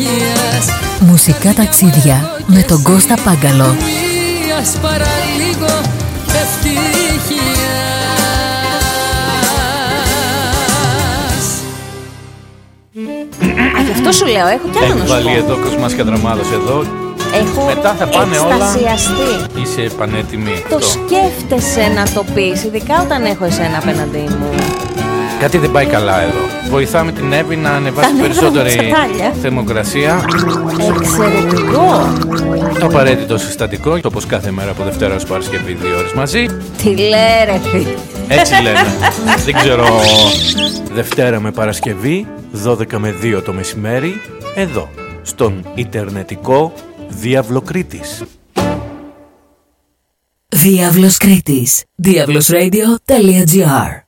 Μουσικά ταξίδια με τον Κώστα Πάγκαλο. Γι' αυτό σου λέω, έχω κι άλλο να σου πω. Έχει βάλει εδώ Κοσμάς και Δραμάδος εδώ. Έχω μετά θα πάνε εκστασιαστεί. Όλα. Είσαι πανέτοιμη. Το σκέφτεσαι να το πεις, ειδικά όταν έχω εσένα απέναντί μου. Κάτι δεν πάει καλά εδώ. Βοηθάμε την Εύη να ανεβάσει περισσότερη θερμοκρασία. Εξαιρετικό. Το απαραίτητο συστατικό, όπως κάθε μέρα από Δευτέρα ως Παρασκευή 2 ώρες μαζί. Τι λέει ρε φίλε. Έτσι λένε. Δεν ξέρω. Δευτέρα με Παρασκευή, 12 με 2 το μεσημέρι, εδώ, στον Ιντερνετικό Διάβλο Κρήτης. Διάβλος Κρήτης. diablosradio.gr.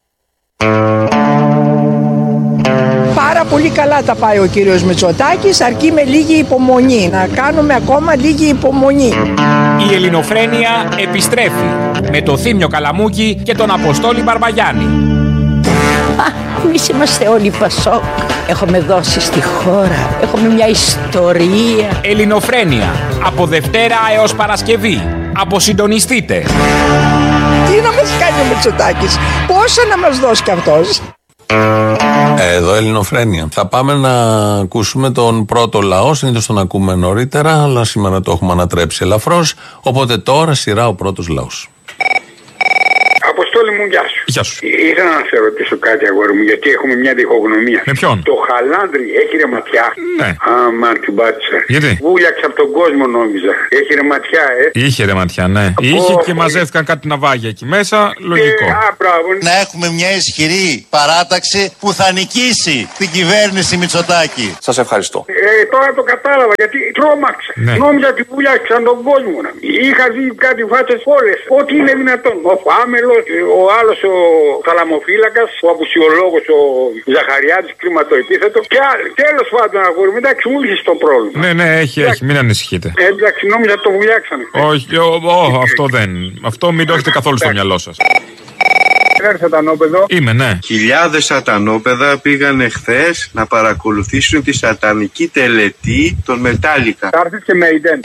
Πάρα πολύ καλά τα πάει ο κύριος Μητσοτάκης, αρκεί με λίγη υπομονή. Να κάνουμε ακόμα λίγη υπομονή. Η ελληνοφρένεια επιστρέφει με το Θήμιο Καλαμούκη και τον Αποστόλη Μπαρμπαγιάννη. Εμείς είμαστε όλοι Πασόκ. Έχουμε δώσει στη χώρα. Έχουμε μια ιστορία. Ελληνοφρένεια από Δευτέρα έως Παρασκευή. Αποσυντονιστείτε. Τι να μας κάνει ο Μητσοτάκης, πόσα να μας δώσει κι αυτός. Εδώ Ελληνοφρένεια. Θα πάμε να ακούσουμε τον πρώτο λαό. Συνήθως τον ακούμε νωρίτερα, αλλά σήμερα το έχουμε ανατρέψει ελαφρώς. Οπότε τώρα σειρά ο πρώτος λαός. Αποστόλη μου, γεια σου. Γεια σου. Ήθελα να σε ρωτήσω κάτι, αγόρι μου, γιατί έχουμε μια διχογνωμία. Με ποιον? Το χαλάνδρι έχει ρεματιά. Ναι. Αμάν την πάτησα. Γιατί? Βούλιαξε από τον κόσμο, νόμιζα. Έχει ρεματιά, Είχε ρεματιά, ναι. Είχε και μαζεύτηκαν κάτι ναυάγια εκεί μέσα. Λογικό. Να έχουμε μια ισχυρή παράταξη που θα νικήσει την κυβέρνηση Μητσοτάκη. Σας ευχαριστώ. Τώρα το κατάλαβα, γιατί τρόμαξα. Ναι. Νόμιζα ότι βούλιαξαν τον κόσμο. Είχα δει κάτι φάτσες όλες. Ό,τι είναι δυνατόν. Ο Φάμελος, ο άλλος ο θαλαμοφύλακας, ο απουσιολόγος ο Ζαχαριάδης, κλιματοεπίθετο και άλλοι. Τέλος πάντων, αγόρι μου, εντάξει, μου λύσεις το πρόβλημα. Ναι, έχει, μην ανησυχείτε. Εντάξει, νόμιζα το βουλιάξανε. Όχι, αυτό δεν. Αυτό μην το έχετε καθόλου στο μυαλό σας. Σατανόπεδο. Είμαι, ναι. Χιλιάδες σατανόπεδα πήγαν χθες να παρακολουθήσουν τη σατανική τελετή των Μετάλλικα. Θα έρθεις και με Ιδέν.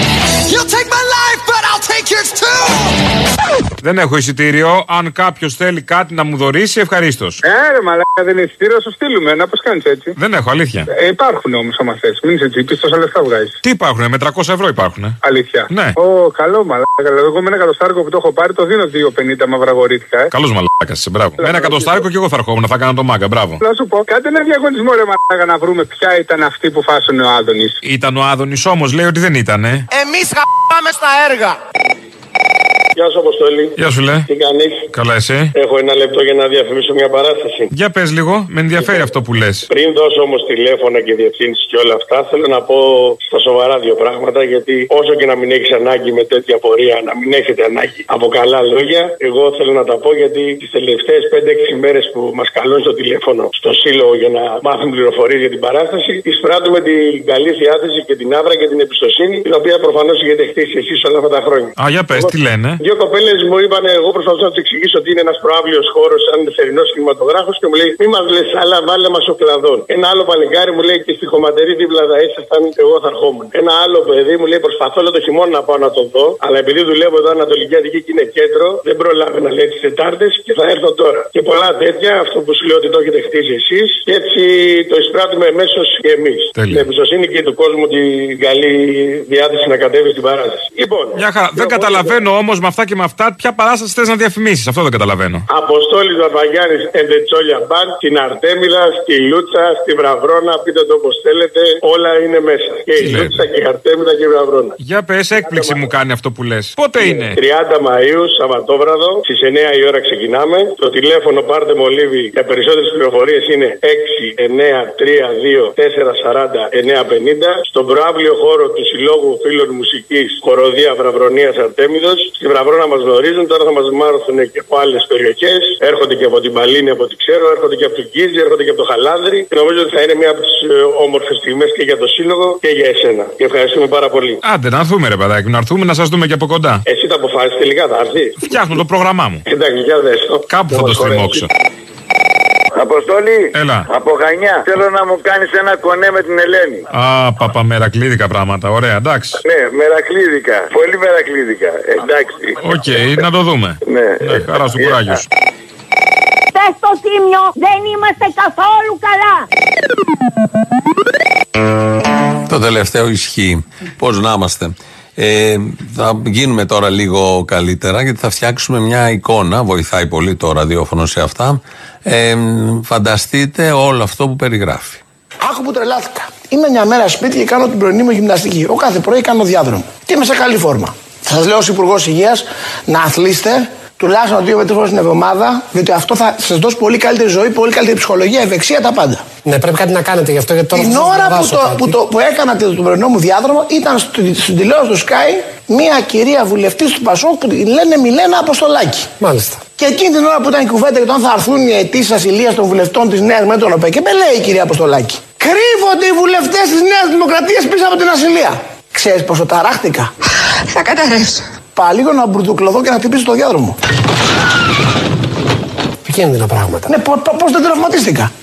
Δεν έχω εισιτήριο. Αν κάποιος θέλει κάτι να μου δωρήσει, ευχαρίστως. Ρε μαλάκα, δεν είναι εισιτήριο, σου στείλουμε. Να πώς κάνεις έτσι. Δεν έχω, αλήθεια. Υπάρχουν όμως, άμα θες. Μην είσαι έτσι, τόσα λεφτά βγάζεις. Τι υπάρχουνε, με 300 ευρώ υπάρχουνε. Αλήθεια. Ναι. Καλό μαλάκα. Εγώ με ένα εκατοστάρικο που το έχω πάρει το δίνω 2,50 μαυραγορήθηκα. Καλός μαλάκας είσαι, μπράβο. Με ένα εκατοστάρικο και εγώ θα ερχόμουν, θα κάνω το μάγκα, μπράβο. Να σου πω, κάντε ένα διαγωνισμό ρε μαλάκα να βρούμε ποια ήταν αυτή που φάσωνε ο Άδωνης. Ήταν ο Άδωνης όμως, λέει ότι δεν ήτανε. Εμείς πάμε στα έργα. Γεια σου, Αποστολή. Γεια σου, λέει. Τι κάνεις? Καλά, εσύ? Έχω ένα λεπτό για να διαφημίσω μια παράσταση. Για πες λίγο, με ενδιαφέρει αυτό που λες. Πριν δώσω όμως τηλέφωνα και διευθύνσεις και όλα αυτά, θέλω να πω στα σοβαρά δύο πράγματα. Γιατί όσο και να μην έχεις ανάγκη με τέτοια πορεία, να μην έχετε ανάγκη από καλά λόγια, εγώ θέλω να τα πω γιατί τις τελευταίες 5-6 μέρες που μας καλούν στο τηλέφωνο στο σύλλογο για να μάθουν πληροφορίες για την παράσταση, εισπράττουμε την καλή διάθεση και την άβρα και την εμπιστοσύνη, την οποία προφανώς έχετε χτίσει εσείς όλα αυτά τα χρόνια. Α, για πες, τι λένε. Δύο κοπέλες μου είπαν, εγώ προσπαθούσα να του εξηγήσω ότι είναι ένας προαύλιος χώρος, σαν θερινός κινηματογράφος και μου λέει: μη μας λες άλλα, βάλε μας ο κλαδόν. Ένα άλλο παλικάρι μου λέει: και στη χωματερή δίπλα θα ήσασταν, εγώ θα ερχόμουν. Ένα άλλο παιδί μου λέει: προσπαθώ όλο το χειμώνα να πάω να τον δω, αλλά επειδή δουλεύω εδώ Ανατολική Αττική και είναι κέντρο, δεν προλάβαινα λέει τις Τετάρτες και θα έρθω τώρα. Και πολλά τέτοια, αυτό που σου λέω ότι το έχετε χτίσει εσείς και έτσι το εισπράττουμε εμέσως και εμείς. Με εμπιστοσύνη και του κόσμου την καλή διάθεση να κατέβει στην παράσταση. Λοιπόν, δεν καταλαβαίνω όμως με αυτά και με αυτά, ποια παράσταση θες να διαφημίσεις, αυτό δεν καταλαβαίνω. Αποστόλης Μπαρμπαγιάννης Εντετσόλια Μπαν, στην Αρτέμιδα, στη Λούτσα, στη Βραβρώνα, πείτε το όπως θέλετε, όλα είναι μέσα. Και η Λούτσα και η Αρτέμιδα και η Βραβρώνα. Για πες, έκπληξη μου κάνει αυτό που λες. Πότε είναι? 30 Μαΐου, Σαββατόβραδο, στις 9 η ώρα ξεκινάμε. Το τηλέφωνο πάρτε μολύβι για περισσότερες πληροφορίες είναι 6-9-3-2-440-950. Στον προαύλιο χώρο του Συλλόγου Φίλων Μουσικής Χοροδία Βραβρονίας Αρτέμιδος. Στη Βραβρώνα μας γνωρίζουν, τώρα θα μας μάθουν και από άλλες περιοχές. Έρχονται και από την Παλίνη, από ό,τι ξέρω, έρχονται και από τον Κίζη, έρχονται και από το Χαλάνδρι. Και νομίζω ότι θα είναι μια από τις όμορφες στιγμές και για το Σύλλογο και για εσένα. Και ευχαριστούμε πάρα πολύ. Άντε, να έρθουμε ρε παιδάκι, να έρθουμε να σας δούμε και από κοντά. Εσύ τα αποφάσισες τελικά, θα έρθει. Φτιάχνω το πρόγραμμά μου. Εντάξει, για δες το. Κάπου θα το στριμώξω. Αποστόλη. Έλα. Από Χανιά. Θέλω να μου κάνεις ένα κονέ με την Ελένη. Α, παπαμερακλίδικα πράγματα. Ωραία, εντάξει. Ναι, μερακλίδικα. Πολύ μερακλίδικα. Εντάξει. Οκ, να το δούμε. Ναι. Χαρά στο κουράγιο σου. Πες στο Θήμιο, δεν είμαστε καθόλου καλά. Το τελευταίο ισχύει. Πώς να είμαστε. Θα γίνουμε τώρα λίγο καλύτερα, γιατί θα φτιάξουμε μια εικόνα. Βοηθάει πολύ το ραδιόφωνο σε αυτά. Φανταστείτε όλο αυτό που περιγράφει. Άκου που τρελάθηκα. Είμαι μια μέρα σπίτι και κάνω την πρωινή μου γυμναστική. Ο κάθε πρωί κάνω διάδρομο. Και είμαι σε καλή φόρμα. Θα σας λέω ως Υπουργός Υγείας να αθλείστε τουλάχιστον 2 με 3 φορές την εβδομάδα, διότι αυτό θα σας δώσει πολύ καλύτερη ζωή, πολύ καλύτερη ψυχολογία, ευεξία, τα πάντα. Ναι, πρέπει κάτι να κάνετε γι' αυτό. Γιατί τώρα την ώρα που έκανα τον πρωινό μου διάδρομο, ήταν στην τηλεόραση του Sky μια κυρία βουλευτής του Πασόκ που λένε Μιλένα Αποστολάκη. Μάλιστα. Και εκείνη την ώρα που ήταν η κουβέντα για το αν θα έρθουν οι αιτήσεις ασυλίας των βουλευτών της Νέας με τον ΟΠΕ, και με λέει η κυρία Αποστολάκη, κρύβονται οι βουλευτές της Νέας Δημοκρατίας πίσω από την ασυλία. Ξέρεις πόσο ταράχτηκα? Θα καταρρεύσω. Πάω λίγο να μπουρδουκλωθώ και να χτυπήσω το διάδρομο. Επικίνδυνα πράγματα. Ναι, πώς δεν τραυματίστηκα.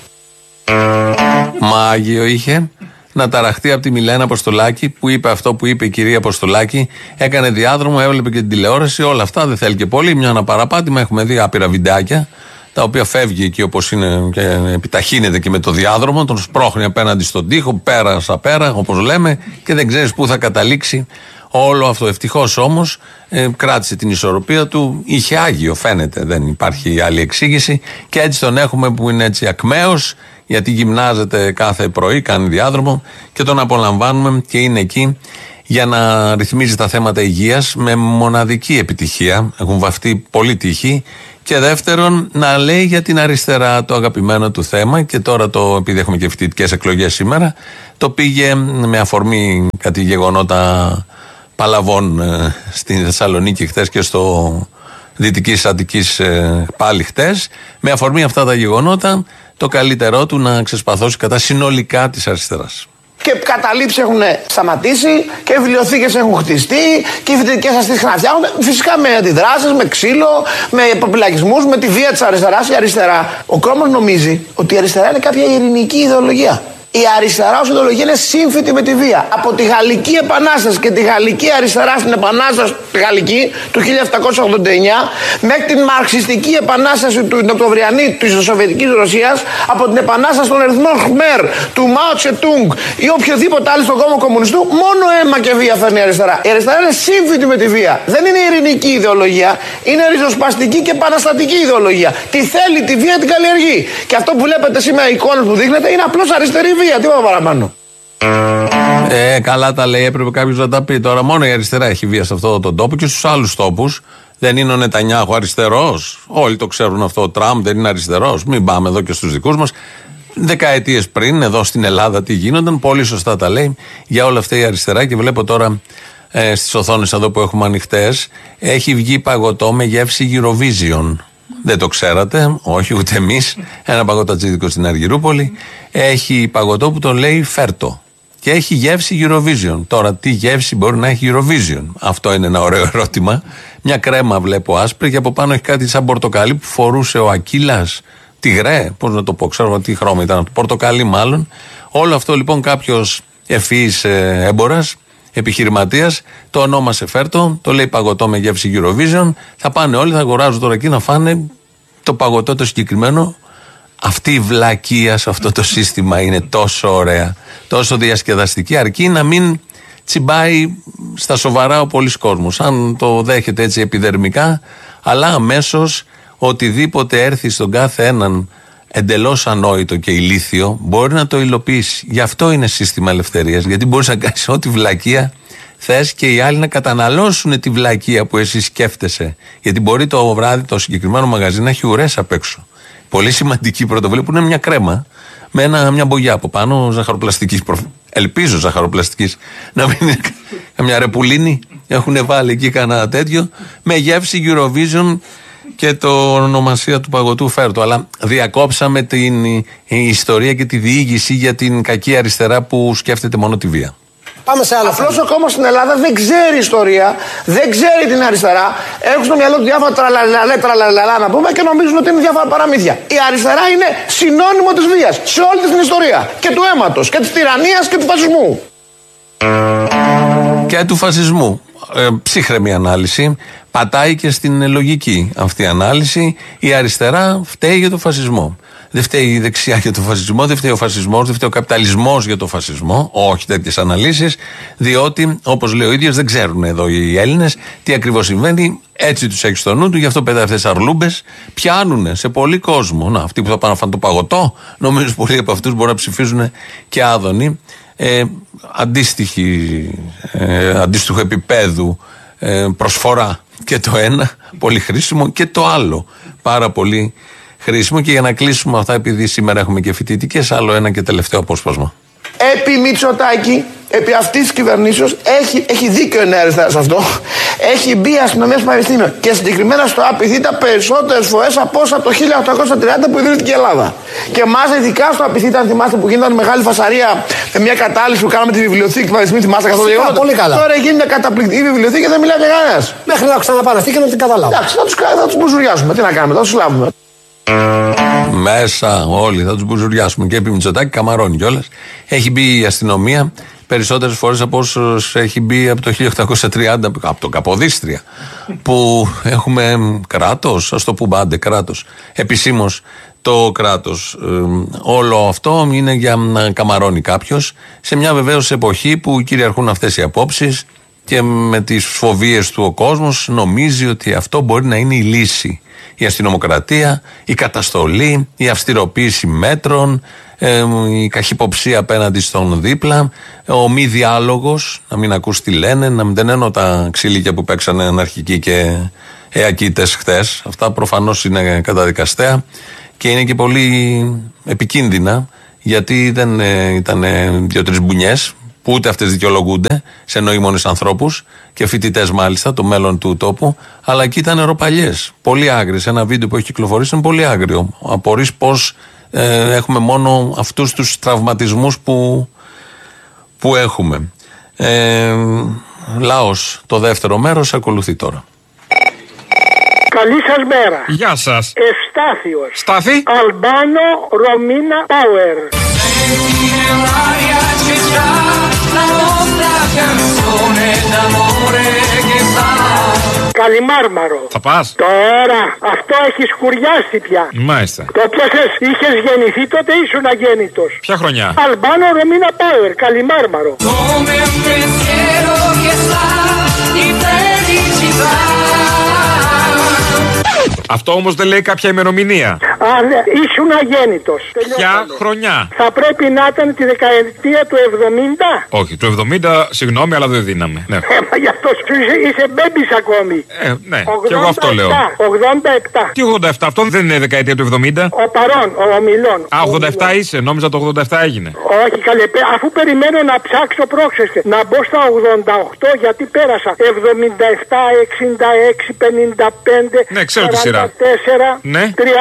Μάγιο είχε να ταραχτεί από τη Μιλένα Αποστολάκη που είπε αυτό που είπε η κυρία Αποστολάκη. Έκανε διάδρομο, έβλεπε και την τηλεόραση. Όλα αυτά δεν θέλει και πολύ. Μια αναπαραπάτημα. Έχουμε δει άπειρα βιντεάκια τα οποία φεύγει εκεί όπως είναι και επιταχύνεται και με το διάδρομο. Τον σπρώχνει απέναντι στον τοίχο, πέρασα πέρα, όπως λέμε, και δεν ξέρεις πού θα καταλήξει όλο αυτό. Ευτυχώς όμως κράτησε την ισορροπία του. Είχε άγιο, φαίνεται. Δεν υπάρχει άλλη εξήγηση. Και έτσι τον έχουμε που είναι έτσι ακμαίος, γιατί γυμνάζεται κάθε πρωί, κάνει διάδρομο και τον απολαμβάνουμε και είναι εκεί για να ρυθμίζει τα θέματα υγείας με μοναδική επιτυχία. Έχουν βαφτεί πολύ τύχη. Και δεύτερον, να λέει για την αριστερά το αγαπημένο του θέμα. Και τώρα, επειδή έχουμε και φοιτητικές εκλογές σήμερα, το πήγε με αφορμή κάτι γεγονότα Παλαβών στην Θεσσαλονίκη χτες και στο Δυτικής Αττικής πάλι χτες. Με αφορμή αυτά τα γεγονότα, το καλύτερό του να ξεσπαθώσει κατά συνολικά της αριστεράς. Και καταλήψεις έχουν σταματήσει και βιβλιοθήκες έχουν χτιστεί και οι φοιτητικές αστήσεις ξαναφτιάχνονται. Φυσικά με αντιδράσεις, με ξύλο, με υποπυλακισμούς, με τη βία της αριστεράς. Η αριστερά, ο Κρόμος νομίζει ότι η αριστερά είναι κάποια ειρηνική ιδεολογία. Η αριστερά ως ιδεολογία είναι σύμφυτη με τη βία. Από τη Γαλλική Επανάσταση και τη Γαλλική αριστερά στην Επανάσταση τη Γαλλική του 1789 μέχρι την Μαρξιστική Επανάσταση την Οκτωβριανή της Σοβιετικής Ρωσίας, από την Επανάσταση των Ερυθρών Χμέρ, του Μάο Τσετούγκ ή οποιοδήποτε άλλο στον κόμμα κομμουνιστού, μόνο αίμα και βία φέρνει η αριστερά. Η αριστερά είναι σύμφυτη με τη βία. Δεν είναι ειρηνική ιδεολογία, είναι ριζοσπαστική και επαναστατική ιδεολογία. Τι θέλει τη βία την καλλιεργεί. Και αυτό που βλέπετε σήμερα, οι εικόνες που δείχνετε, είναι απλώς αριστερή βία. Τι πάμε παραπάνω. Καλά τα λέει, έπρεπε κάποιος να τα πει. Τώρα μόνο η αριστερά έχει βία σε αυτόν τον τόπο και στους άλλους τόπους. Δεν είναι ο Νετανιάχου αριστερός. Όλοι το ξέρουν αυτό. Ο Τραμπ δεν είναι αριστερός. Μην πάμε εδώ και στους δικούς μας. Δεκαετίες πριν, εδώ στην Ελλάδα, τι γίνονταν. Πολύ σωστά τα λέει για όλα αυτά η αριστερά. Και βλέπω τώρα στις οθόνες εδώ που έχουμε ανοιχτές, έχει βγει παγωτό με γεύση Eurovision. Δεν το ξέρατε, όχι ούτε εμείς. Ένα παγωτατζίδικο στην Αργυρούπολη έχει παγωτό που τον λέει Φέρτο και έχει γεύση Eurovision. Τώρα, τι γεύση μπορεί να έχει Eurovision? Αυτό είναι ένα ωραίο ερώτημα. Μια κρέμα βλέπω άσπρη και από πάνω έχει κάτι σαν πορτοκαλί που φορούσε ο Ακύλας Τιγρέ. Πώς να το πω, ξέρω τι χρώμα ήταν, πορτοκαλί μάλλον. Όλο αυτό λοιπόν κάποιος ευφυής έμπορας, επιχειρηματίας, το ονόμασε Φέρτο, το λέει παγωτό με γεύση Eurovision. Θα πάνε όλοι, θα αγοράζουν τώρα εκεί να φάνε το παγωτό το συγκεκριμένο. Αυτή η βλακεία σε αυτό το σύστημα είναι τόσο ωραία, τόσο διασκεδαστική, αρκεί να μην τσιμπάει στα σοβαρά ο πολλής κόσμος. Αν το δέχεται έτσι επιδερμικά, αλλά αμέσως οτιδήποτε έρθει στον κάθε έναν εντελώς ανόητο και ηλίθιο μπορεί να το υλοποιήσει. Γι' αυτό είναι σύστημα ελευθερίας, γιατί μπορείς να κάνεις ό,τι βλακεία θες και οι άλλοι να καταναλώσουν τη βλακεία που εσύ σκέφτεσαι. Γιατί μπορεί το βράδυ το συγκεκριμένο μαγαζί να έχει ουρές απ' έξω. Πολύ σημαντική πρωτοβουλία που είναι μια κρέμα με μια μπογιά από πάνω ζαχαροπλαστικής. Ελπίζω ζαχαροπλαστικής. Να μην είναι καμιά ρεπουλίνη. Έχουν βάλει εκεί κανένα τέτοιο με γεύση Eurovision και το ονομασία του παγωτού Φέρτο. Αλλά διακόψαμε την ιστορία και τη διήγηση για την κακή αριστερά που σκέφτεται μόνο τη βία. Πάμε σε άλλο. Απλώς ο κόμμα στην Ελλάδα δεν ξέρει ιστορία, δεν ξέρει την αριστερά. Έχουν στο μυαλό του διάφορα τραλαλαλά να πούμε και νομίζουν ότι είναι διάφορα παραμύθια. Η αριστερά είναι συνώνυμο της βίας σε όλη την ιστορία. Και του αίματος, και της τυραννίας και του φασισμού. Και του φασισμού. Ψύχρεμη ανάλυση. Πατάει και στην λογική αυτή η ανάλυση. Η αριστερά φταίει για το φασισμό. Δεν φταίει η δεξιά για το φασισμό, δεν φταίει ο φασισμός, δεν φταίει ο καπιταλισμός για το φασισμό. Όχι τέτοιες αναλύσεις, διότι όπως λέει ο ίδιος δεν ξέρουν εδώ οι Έλληνες τι ακριβώς συμβαίνει. Έτσι τους έχει στο νου του, γι' αυτό πετάει αυτές τις αρλούμπες. Πιάνουνε σε πολύ κόσμο. Να, αυτοί που θα πάνε να φάνε το παγωτό, νομίζω πολλοί από αυτούς μπορούν να ψηφίζουν και άδωνοι. Αντίστοιχου επίπεδου προσφορά και το ένα, πολύ χρήσιμο, και το άλλο, πάρα πολύ χρήσιμο. Και για να κλείσουμε αυτά, επειδή σήμερα έχουμε και φοιτητικές, άλλο ένα και τελευταίο απόσπασμα. Επί Μητσοτάκη, επί αυτής της κυβερνήσεως, έχει δίκιο η Νέα Αριστερά σε αυτό. Έχει μπει η αστυνομία στο Πανεπιστήμιο και συγκεκριμένα στο Απιθύτα περισσότερες φορές από όσα το 1830 που ιδρύθηκε η Ελλάδα. Και μάλιστα ειδικά στο Απιθύτα, αν θυμάστε, που γίνονταν μεγάλη φασαρία με μια κατάληψη που κάναμε τη βιβλιοθήκη του Πανεπιστημίου, θυμάστε καθόλου γεγονότα. Πολύ καλά. Τώρα γίνει μια καταπληκτική βιβλιοθήκη και δεν μιλάει κανένας. Μέχρι να ξαναπάνε αυτοί και να την καταλάβουν. Εντάξει, θα τους μπουζουριάσουμε. Τι να κάνουμε, θα τους συλλάβουμε. Μέσα όλοι θα τους μπουζουριάσουμε. Και επί Μητσοτάκη, καμαρώνει κιόλας. Έχει μπει η αστυνομία περισσότερες φορές από όσους έχει μπει από το 1830, από το Καποδίστρια, που έχουμε κράτος, ας το πούμε, άντε κράτος. Επισήμως το κράτος. Όλο αυτό είναι για να καμαρώνει κάποιος, σε μια βεβαίως εποχή που κυριαρχούν αυτές οι απόψεις και με τις φοβίες του ο κόσμος νομίζει ότι αυτό μπορεί να είναι η λύση. Η αστυνομοκρατία, η καταστολή, η αυστηροποίηση μέτρων, η καχυποψία απέναντι στον δίπλα, ο μη διάλογος, να μην ακούς τι λένε, να μην εννοώ τα ξύλικια που παίξανε αναρχικοί και εακίτες χθες. Αυτά προφανώς είναι καταδικαστέα και είναι και πολύ επικίνδυνα, γιατί δεν ήταν 2-3 μπουνιές που ούτε αυτές δικαιολογούνται σε νοήμονες ανθρώπους και φοιτητές μάλιστα, το μέλλον του τόπου, αλλά εκεί ήταν ροπαλιές, πολύ άγριες. Ένα βίντεο που έχει κυκλοφορήσει είναι πολύ άγριο. Απορείς πως έχουμε μόνο αυτούς τους τραυματισμούς που έχουμε. Λαός, το δεύτερο μέρος ακολουθεί τώρα. Καλή σας μέρα. Γεια σας. Ευστάθιος. Στάθη. Αλμπάνο Ρωμίνα Πάουερ. Καλιμάρμαρο. Θα πας? Τώρα αυτό έχει σκουριάσει πια. Μάλιστα. Το πιάσες, είχες γεννηθεί τότε, ήσουν αγέννητος. Ποια χρονιά? Αλμπάνο Ρωμίνα Πάουερ, Καλιμάρμαρο. Αυτό όμως δεν λέει κάποια ημερομηνία. Ήσουν αγέννητος. Ποια χρονιά? Θα πρέπει να ήταν τη δεκαετία του 70. Όχι, του 70, συγγνώμη, αλλά δεν δίναμε. Ναι. Μα γι' αυτό είσαι μπέμπης ακόμη. Ναι, και εγώ αυτό λέω. 87. Τι 87, αυτό δεν είναι δεκαετία του 70. Ο παρόν, ο ομιλών. Α, 87 είσαι, νόμιζα το 87 έγινε. Όχι, καλέ, αφού περιμένω να ψάξω, πρόσεξε. Να μπω στα 88, γιατί πέρασα 77, 66, 55. Ναι, ξέρω τη σειρά. 44, ναι. 33,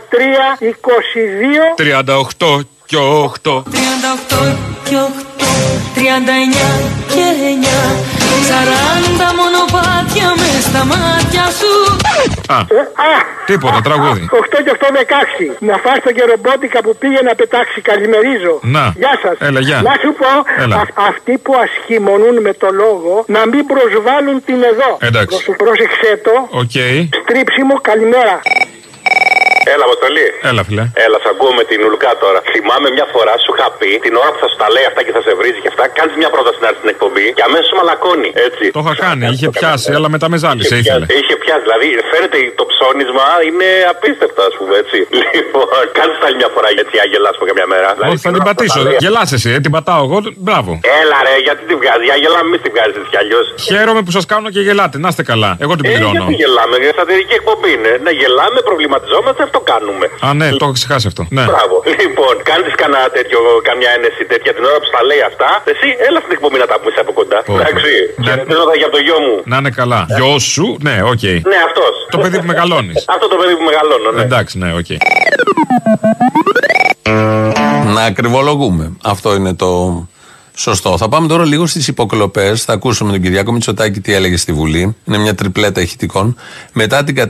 22. 38 και 8. 38 και 8, 39 και 9. 40 μονοπάτια μες στα μάτια σου. Τίποτα, τραγούδι. 8 και 8, 16. Να φας το γερομπότικα που πήγε να πετάξει. Καλημερίζω. Να. Γεια σας. Έλα, γεια. Να σου πω, αυτοί που ασχημονούν με το λόγο, να μην προσβάλλουν την εδώ. Εντάξει. Πρόσεξε το. Στρίψιμο, καλημέρα. Έλα, Αποστολή. Έλα, φίλε. Έλα, σ' ακούω με την Ουλουκά τώρα. Θυμάμαι μια φορά σου είχα πει την ώρα που θα σου τα λέει αυτά και θα σε βρίζει και αυτά, κάνεις μια πρόταση να έρθει στην εκπομπή και αμέσως μαλακώνει. Έτσι. Το είχα κάνει, είχε πιάσει, αλλά μετά με ζάλισε, ήθελε. Είχε πιάσει, δηλαδή φαίνεται το ψώνισμα είναι απίστευτο, ας πούμε, έτσι. Λοιπόν, κάνεις άλλη μια φορά έτσι, να γελάσουμε καμιά μέρα. Όχι, θα την πατήσω. Γελάς εσύ, την πατάω εγώ, μπράβο. Έλα, ρε, γιατί τη βγάζει, για γελάμε, εμείς τη βγάζεις έτσι κι αλλιώς. Χαίρομαι που σας κάνω και γελάτε, να είστε καλά. Εγώ την πληρώνω. Γιατί γελάμε, για σατυρική εκπομπή είναι. Να γελάμε, προβληματιζόμαστε, αυτό κάνουμε. Α, ναι, το έχω ξεχάσει αυτό. Ναι. Μπράβο. Λοιπόν, κάνεις καμιά ένεση τέτοια την ώρα που στα λέει αυτά. Εσύ, έλα στην εκπομπή να τα πούμε από κοντά. Εντάξει. Χαιρετίζω για το γιο μου. Να είναι καλά. Γιο σου, ναι, οκ. Ναι, αυτός. Το παιδί που μεγαλώνεις. Αυτό το παιδί που μεγαλώνω, ναι. Εντάξει, ναι, οκ. Να ακριβολογούμε. Αυτό είναι Σωστό. Θα πάμε τώρα λίγο στις υποκλοπές. Θα ακούσουμε τον Κυριάκο Μητσοτάκη τι έλεγε στη Βουλή. Είναι μια τριπλέτα ηχητικών. Μετά την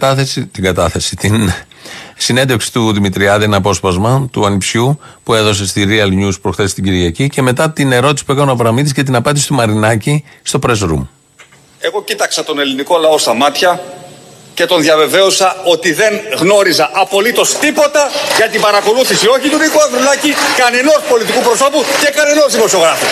συνέντευξη του Δημητριάδη, ένα απόσπασμα του Ανιψιού που έδωσε στη Real News προχθές την Κυριακή. Και μετά την ερώτηση που έκανε ο Αβραμίδης και την απάντηση του Μαρινάκη στο Press Room. Εγώ κοίταξα τον ελληνικό λαό στα μάτια και τον διαβεβαίωσα ότι δεν γνώριζα απολύτως τίποτα για την παρακολούθηση όχι του Νίκου Ανδρουλάκη, κανενός πολιτικού προσώπου και κανενός δημοσιογράφου.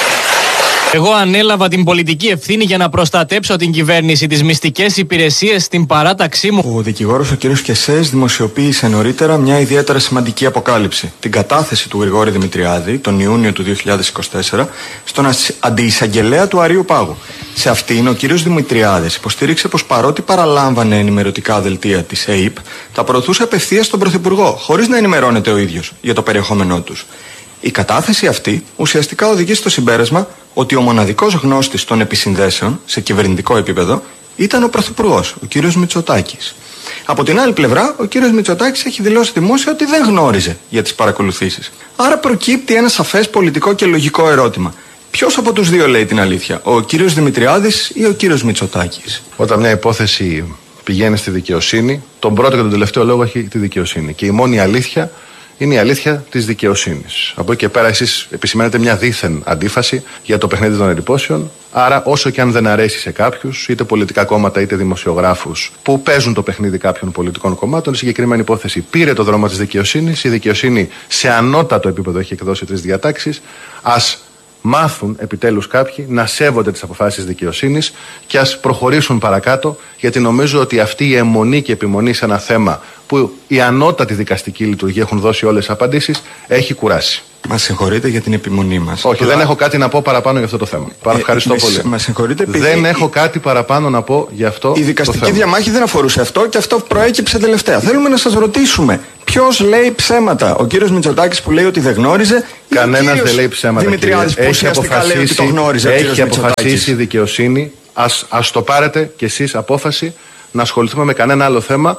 Εγώ ανέλαβα την πολιτική ευθύνη για να προστατέψω την κυβέρνηση, τις μυστικές υπηρεσίες, στην παράταξή μου. Ο δικηγόρος ο κ. Κεσές δημοσιοποίησε νωρίτερα μια ιδιαίτερα σημαντική αποκάλυψη. Την κατάθεση του Γρηγόρη Δημητριάδη τον Ιούνιο του 2024 στον αντιεισαγγελέα του Αρείου Πάγου. Σε αυτήν ο κ. Δημητριάδης υποστήριξε πως παρότι παραλάμβανε ενημερωτικά δελτία της ΑΕΠ, τα προωθούσε απευθείας στον Πρωθυπουργό, χωρίς να ενημερώνεται ο ίδιος για το περιεχόμενό τους. Η κατάθεση αυτή ουσιαστικά οδηγεί στο συμπέρασμα ότι ο μοναδικός γνώστης των επισυνδέσεων σε κυβερνητικό επίπεδο ήταν ο Πρωθυπουργός, ο κ. Μητσοτάκης. Από την άλλη πλευρά, ο κ. Μητσοτάκης έχει δηλώσει δημόσια ότι δεν γνώριζε για τις παρακολουθήσεις. Άρα προκύπτει ένα σαφές πολιτικό και λογικό ερώτημα. Ποιος από τους δύο λέει την αλήθεια, ο κ. Δημητριάδης ή ο κ. Μητσοτάκης? Όταν μια υπόθεση πηγαίνει στη δικαιοσύνη, τον πρώτο και τον τελευταίο λόγο έχει τη δικαιοσύνη. Και η μόνη αλήθεια είναι η αλήθεια της δικαιοσύνης. Από εκεί και πέρα, εσείς επισημαίνετε μια δίθεν αντίφαση για το παιχνίδι των εντυπώσεων. Άρα, όσο και αν δεν αρέσει σε κάποιους, είτε πολιτικά κόμματα είτε δημοσιογράφους, που παίζουν το παιχνίδι κάποιων πολιτικών κομμάτων, η συγκεκριμένη υπόθεση πήρε το δρόμο της δικαιοσύνης. Η δικαιοσύνη σε ανώτατο επίπεδο έχει εκδώσει 3 διατάξεις. Ας μάθουν επιτέλους κάποιοι να σέβονται τις αποφάσεις της δικαιοσύνης και ας προχωρήσουν παρακάτω, γιατί νομίζω ότι αυτή η αιμονή και επιμονή σε ένα θέμα που η ανώτατη δικαστική λειτουργία έχουν δώσει όλες τις απαντήσεις έχει κουράσει. Μας συγχωρείτε για την επιμονή μας. Όχι, δεν έχω κάτι να πω παραπάνω για αυτό το θέμα. Ευχαριστώ πολύ. Μας συγχωρείτε, δεν έχω κάτι παραπάνω να πω για αυτό. Η δικαστική διαμάχη δεν αφορούσε αυτό και αυτό προέκυψε τελευταία. Θέλουμε να σας ρωτήσουμε, ποιος λέει ψέματα, ο κύριος Μητσοτάκης που λέει ότι δεν γνώριζε? Κανένας δεν λέει ψέματα. Δημητριάδης που ουσιαστικά λέει ότι το γνώριζε. Έχει αποφασίσει η δικαιοσύνη. Ας το πάρετε κι εσείς απόφαση να ασχοληθούμε με κανένα άλλο θέμα.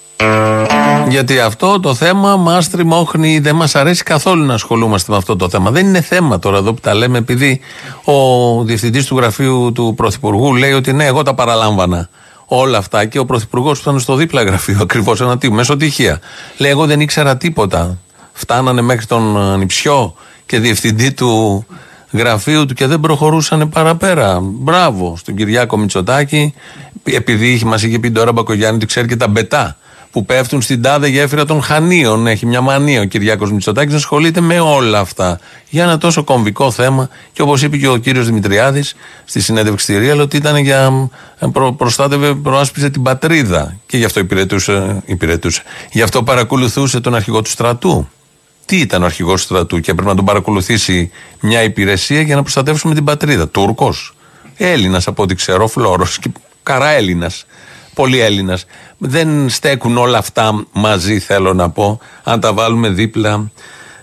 Γιατί αυτό το θέμα μας τριμώχνει, δεν μας αρέσει καθόλου να ασχολούμαστε με αυτό το θέμα. Δεν είναι θέμα τώρα εδώ που τα λέμε, επειδή ο διευθυντής του γραφείου του Πρωθυπουργού λέει ότι ναι, εγώ τα παραλάμβανα όλα αυτά, και ο Πρωθυπουργός που ήταν στο δίπλα γραφείο, ακριβώς ένα τύπο, μεσοτυχία, λέει εγώ δεν ήξερα τίποτα. Φτάνανε μέχρι τον Ανιψιό και διευθυντή του γραφείου του και δεν προχωρούσαν παραπέρα. Μπράβο στον Κυριάκο Μητσοτάκη, επειδή μας είχε πει τώρα Μπακογιάννη ότι ξέρει και τα μπετά που πέφτουν στην τάδε γέφυρα των Χανίων. Έχει μια μανία ο Κυριάκος Μητσοτάκης να ασχολείται με όλα αυτά για ένα τόσο κομβικό θέμα. Και όπως είπε και ο κύριος Δημητριάδης στη συνέντευξη στη Real, ότι ήταν για προάσπιζε την πατρίδα και γι' αυτό υπηρετούσε. Γι' αυτό παρακολουθούσε τον αρχηγό του στρατού. Τι ήταν ο αρχηγός του στρατού και έπρεπε να τον παρακολουθήσει μια υπηρεσία για να προστατεύσουμε την πατρίδα? Τούρκος, Έλληνας από ό,τι ξέρω, Φλόρος και καρά Έλληνας. Πολύ Έλληνας. Δεν στέκουν όλα αυτά μαζί, θέλω να πω, αν τα βάλουμε δίπλα.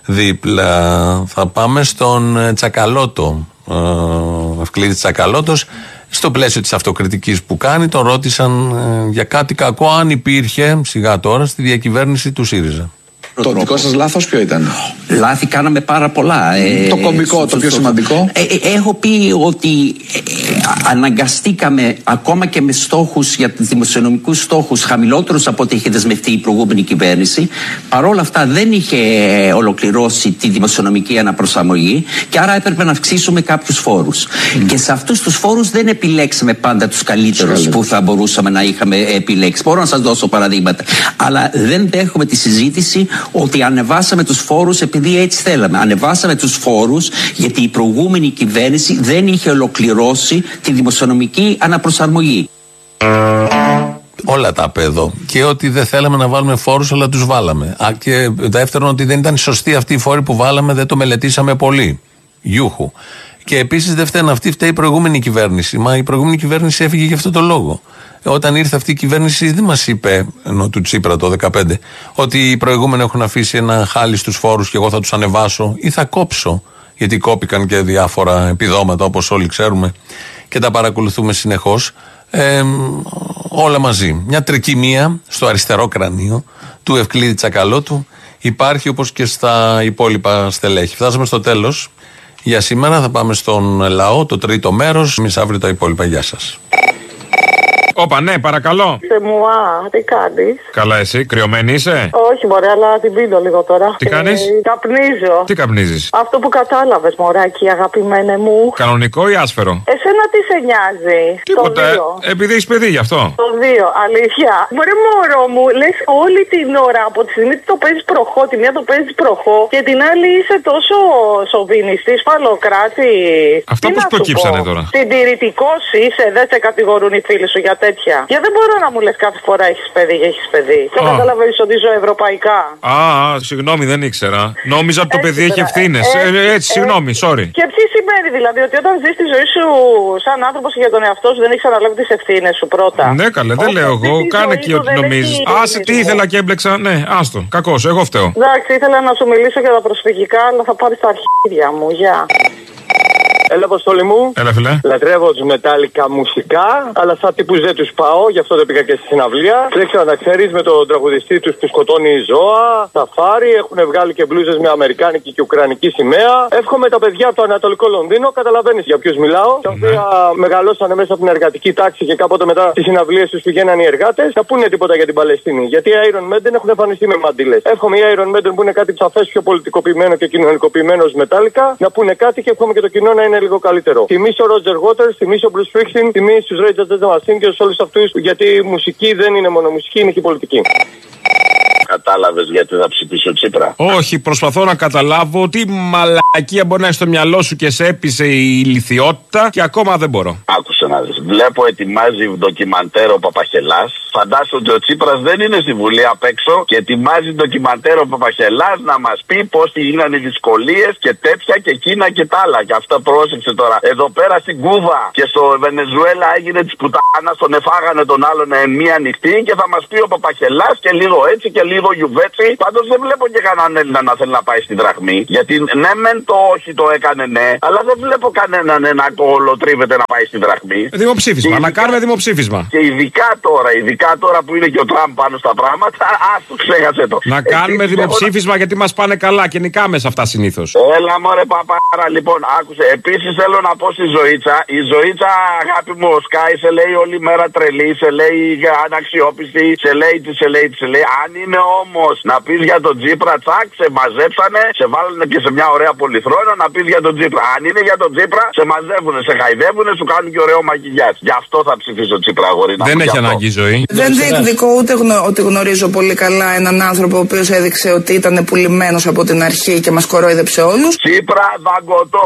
Θα πάμε στον Τσακαλώτο. Ευκλήδης Τσακαλώτος, στο πλαίσιο της αυτοκριτικής που κάνει, τον ρώτησαν για κάτι κακό, αν υπήρχε, σιγά τώρα, στη διακυβέρνηση του ΣΥΡΙΖΑ. Το δικό σας λάθος ποιο ήταν? Λάθη κάναμε πάρα πολλά. Το κομβικό, το πιο σημαντικό. Έχω πει ότι αναγκαστήκαμε ακόμα και με στόχους, για δημοσιονομικούς στόχους χαμηλότερους από ό,τι είχε δεσμευτεί η προηγούμενη κυβέρνηση. Παρόλα αυτά δεν είχε ολοκληρώσει τη δημοσιονομική αναπροσαρμογή και άρα έπρεπε να αυξήσουμε κάποιους φόρους. Και σε αυτούς τους φόρους δεν επιλέξαμε πάντα τους καλύτερους που θα μπορούσαμε να είχαμε επιλέξει. Μπορώ να σας δώσω παραδείγματα. Αλλά δεν δέχομαι τη συζήτηση ότι ανεβάσαμε τους φόρους επειδή έτσι θέλαμε. Ανεβάσαμε τους φόρους γιατί η προηγούμενη κυβέρνηση δεν είχε ολοκληρώσει τη δημοσιονομική αναπροσαρμογή. Όλα τα είπε εδώ. Και ότι δεν θέλαμε να βάλουμε φόρους, αλλά τους βάλαμε. Και δεύτερον, ότι δεν ήταν σωστοί αυτοί οι φόροι που βάλαμε, δεν το μελετήσαμε πολύ. Γιούχου. Και επίσης δεν φταίνε αυτή, φταίει η προηγούμενη κυβέρνηση. Μα η προηγούμενη κυβέρνηση έφυγε για αυτό το λόγο. Όταν ήρθε αυτή η κυβέρνηση δεν μας είπε, ενώ του Τσίπρα το 2015, ότι οι προηγούμενοι έχουν αφήσει ένα χάλι στους φόρους και εγώ θα τους ανεβάσω ή θα κόψω. Γιατί κόπηκαν και διάφορα επιδόματα, όπως όλοι ξέρουμε και τα παρακολουθούμε συνεχώς. Όλα μαζί. Μια τρικυμία στο αριστερό κρανίο του Ευκλήδη Τσακαλώτου υπάρχει, όπως και στα υπόλοιπα στελέχη. Φτάσαμε στο τέλος. Για σήμερα θα πάμε στον λαό, το τρίτο μέρος. Εμείς αύριο τα υπόλοιπα. Γεια σας. Όπα, ναι, παρακαλώ. Μουά, τι κάνεις? Καλά, εσύ, κρυωμένη είσαι? Όχι, μωρέ, αλλά την πίνω λίγο τώρα. Τι κάνεις? Καπνίζω. Τι καπνίζεις? Αυτό που κατάλαβες, μωράκι, αγαπημένε μου. Κανονικό ή άσφαιρο? Εσένα τι σε νοιάζει? Τίποτα. Επειδή έχεις παιδί γι' αυτό. Το 2, αλήθεια. Μωρέ, μωρό μου, λες όλη την ώρα από τη στιγμή το παίζεις προχώ, τη μία το παίζεις προχώ και την άλλη είσαι τόσο σοβινιστής, φαλοκράτη. Αυτά πώς προκύψανε τώρα? Συντηρητικός είσαι, δεν σε κατηγορούν οι φίλοι σου για τέτοια. Και δεν μπορώ να μου λες κάθε φορά έχεις παιδί και έχεις παιδί. Και καταλαβαίνεις ότι ζω ευρωπαϊκά. Συγγνώμη, δεν ήξερα. Νόμιζα ότι το παιδί έχει ευθύνες. Έτσι, συγγνώμη, sorry. Και τι σημαίνει δηλαδή, ότι όταν ζεις τη ζωή σου σαν άνθρωπος και για τον εαυτό σου δεν έχεις αναλάβει τις ευθύνες σου πρώτα? Ναι, καλέ, δεν λέω εγώ. Κάνε και ό,τι νομίζεις. Άσε, τι ήθελα και έμπλεξα. Ναι, άστο. Κακός, εγώ φταίω. Εντάξει, ήθελα να σου μιλήσω για τα προσφυγικά, αλλά θα πάρεις τα αρχίδια μου. Γεια. Έλα, Αποστόλη μου. Έλα, φιλέ. Λατρεύω τους μετάλλικα μουσικά, αλλά σαν τύπους δεν τους πάω, γι' αυτό δεν πήγα και στη συναυλία. Δεν ξέρω να ξέρεις, με τον τραγουδιστή τους που σκοτώνει ζώα, σαφάρι, έχουν βγάλει και μπλούζες με αμερικάνικη και ουκρανική σημαία. Εύχομαι τα παιδιά από το Ανατολικό Λονδίνο, καταλαβαίνεις για ποιους μιλάω, τα οποία μεγαλώσανε μέσα από την εργατική τάξη και κάποτε μετά στις συναυλίες τους πηγαίναν οι εργάτες, να πούνε τίποτα για την Παλαιστίνη. Γιατί οι Iron Maiden έχουν εμφανιστεί με μαντήλες. Εύχομαι οι Iron Maiden που είναι κάτι σαφές πιο πολιτικοποιημένο και κοινωνικοποιημένο μετάλλικα να πούνε κάτι και εύχομαι και το κοινό να είναι λίγο καλύτερο. Τιμήσω Roger Waters, τιμήσω Bruce Springsteen, τιμήσω τους Rage Against the Machine και όλους αυτούς, γιατί η μουσική δεν είναι μόνο μουσική, είναι και πολιτική. Κατάλαβες γιατί θα ψηφίσω Τσίπρα? Όχι, προσπαθώ να καταλάβω τι μαλακία μπορεί να έχει στο μυαλό σου και σε έπεισε η ηλιθιότητα και ακόμα δεν μπορώ. Άκουσε να δεις. Βλέπω ετοιμάζει ντοκιμαντέρ ο Παπαχελάς. Φαντάσου ότι ο Τσίπρας δεν είναι στη Βουλή απ' έξω και ετοιμάζει ντοκιμαντέρ ο Παπαχελάς να μας πει πώς γίνανε οι δυσκολίες και τέτοια και εκείνα και τα άλλα. Και αυτά πρόσεξε τώρα. Εδώ πέρα στην Κούβα και στο Βενεζουέλα έγινε της πουτάνας, τον εφάγανε τον άλλον μία νυχτή και θα μας πει ο Παπαχελάς και λίγο έτσι και λίγο γιουβέτσι. Πάντως δεν βλέπω και κανέναν Έλληνα να θέλει να πάει στη δραχμή. Γιατί ναι, μεν το όχι το έκανε ναι, αλλά δεν βλέπω κανέναν να κολοτρίβεται να πάει στη δραχμή. Δημοψήφισμα, να κάνουμε δημοψήφισμα. Και ειδικά τώρα που είναι και ο Τραμπ πάνω στα πράγματα, το ξέχασε το. Να κάνουμε δημοψήφισμα γιατί μας πάνε καλά και νικάμε σε αυτά συνήθως. Έλα μωρέ παπάρα, λοιπόν, άκουσε. Επίσης θέλω να πω στη Ζωήτσα. Η Ζωήτσα, αγάπη μου, ο Σκάι σε λέει όλη μέρα τρελή, σε λέει αναξιόπιστη, σε λέει. Αν είναι όμως να πεις για τον Τσίπρα, τσακ, σε μαζέψανε, σε βάλανε και σε μια ωραία πολυθρόνα να πεις για τον Τσίπρα. Αν είναι για τον Τσίπρα, σε μαζεύουνε, σε χαϊδεύουνε, σου κάνουν και ωραίο μακιγιάζ. Γι' αυτό θα ψηφίσω Τσίπρα, αγορίνα. Δεν έχει ανάγκη η ζωή. Δεν διεκδικώ ούτε ότι γνωρίζω πολύ καλά έναν άνθρωπο ο οποίος έδειξε ότι ήταν πουλημένος από την αρχή και μας κορόιδεψε όλους. Τσίπρα δαγκωτό.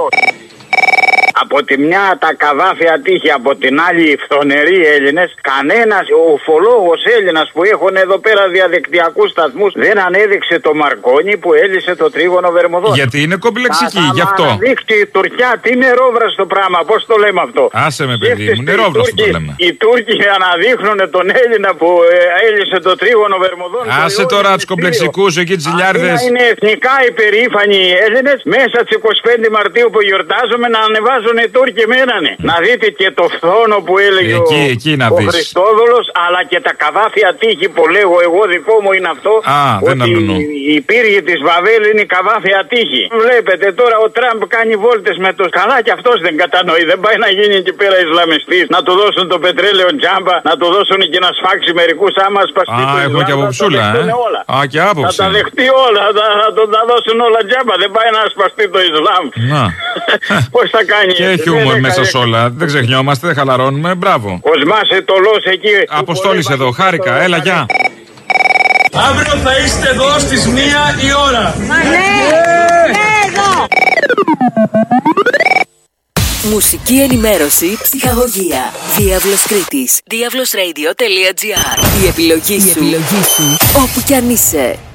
Από τη μια τα καδάφια τύχη, από την άλλη οι φθονεροί Έλληνες. Κανένας ουφολόγος Έλληνας που έχουν εδώ πέρα διαδικτυακούς σταθμούς δεν ανέδειξε το Μαρκόνι που έλυσε το τρίγωνο Βερμουδών. Γιατί είναι κομπλεξική, γι' αυτό. Να δείξει η Τουρκιά, τι νερόβραστο πράγμα, πώς το λέμε αυτό. Άσε με παιδί μου, νερόβραστο το λέμε. Οι Τούρκοι αναδείχνουν τον Έλληνα που έλυσε το τρίγωνο Βερμουδών. Άσε τώρα τους κομπλεξικούς εκεί τις ζηλιάρδες. Είναι εθνικά υπερήφανοι οι Έλληνες μέσα στις 25 Μαρτίου που γιορτάζουμε να ανεβάζουν οι Τούρκοι μένανε. Να δείτε και το φθόνο που έλεγε ο Χριστόδουλος, αλλά και τα καδάφια τύχη που λέγω εγώ, δικό μου είναι αυτό. Ότι η πύργη της Βαβέλ είναι η καδάφια τύχη. Βλέπετε τώρα ο Τραμπ κάνει βόλτες με το καλά και αυτός δεν κατανοεί. Δεν πάει να γίνει εκεί πέρα Ισλαμιστής, να του δώσουν το πετρέλαιο τζάμπα, να του δώσουν και να σφάξει μερικούς άμα σπαστεί το Ισλάμ. Έχω και αποψούλα, και άποψη. Θα τα δεχτεί όλα, θα τον τα δώσουν όλα τζάμπα. Δεν πάει να σπαστεί το Ισλάμ. Πώς θα κάνει? Και έχει χιούμορ μέσα σε όλα. Δεν ξεχνιόμαστε, δεν χαλαρώνουμε. Μπράβο. Κοσμάσαι το λος εκεί. Αποστόλης εδώ, χάρηκα. Έλα, γεια. Αύριο θα είστε εδώ στις 1 η ώρα. Μουσική ενημέρωση, ψυχαγωγία. Διάβλος Κρήτης. Diavlosradio.gr. Η επιλογή σου. Όπου κι αν είσαι.